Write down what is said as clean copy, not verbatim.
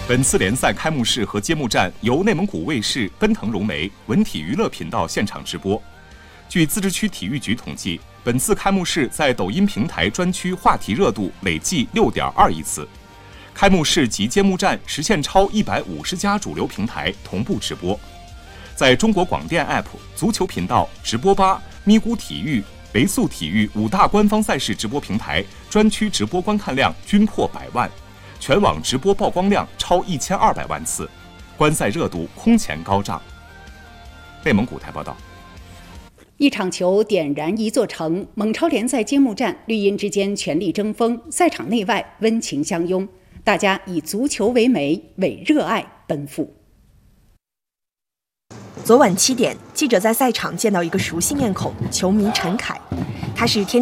本次联赛开幕式和揭幕战由内蒙古卫视、奔腾融媒、文体娱乐频道现场直播。据自治区体育局统计，本次开幕式在抖音平台专区话题热度累计6.2亿次。开幕式及揭幕战实现超150家主流平台同步直播。在中国广电 App、足球频道、直播吧、咪咕体育、维速体育5大官方赛事直播平台专区直播观看量均破100万。全网直播曝光量超1200万次，观赛热度空前高涨。内蒙古台报道。 一场球点燃一座城，蒙超联赛揭幕战，绿茵之间全力争锋，赛场内外温情相拥，大家以足球为媒，为热爱奔赴。 昨晚7点，记者在赛场见到一个熟悉面孔，球迷陈凯，他是天